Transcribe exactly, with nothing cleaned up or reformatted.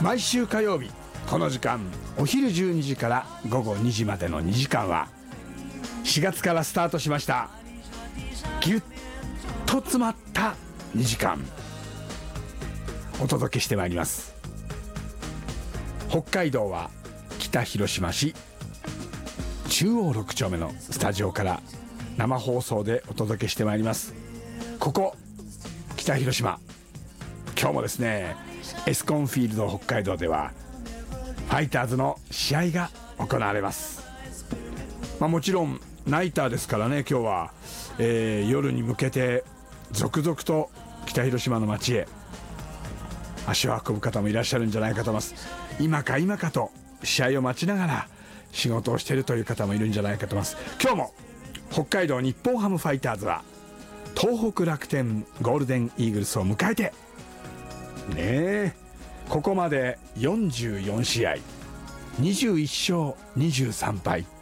毎週火曜日この時間お昼じゅうにじからごごにじまでのにじかんはしがつからスタートしましたぎゅっと詰まったにじかんお届けしてまいります。北海道は北広島市中央ろく丁目のスタジオから生放送でお届けしてまいります。ここ北広島、今日もですねエスコンフィールド北海道ではファイターズの試合が行われます。まあ、もちろんナイターですからね、今日は、えー、夜に向けて続々と北広島の街へ足を運ぶ方もいらっしゃるんじゃないかと思います。今か今かと試合を待ちながら仕事をしているという方もいるんじゃないかと思います。今日も北海道日本ハムファイターズは東北楽天ゴールデンイーグルスを迎えてねえ、ここまでよんじゅうよんしあいにじゅういっしょうにじゅうさんぱい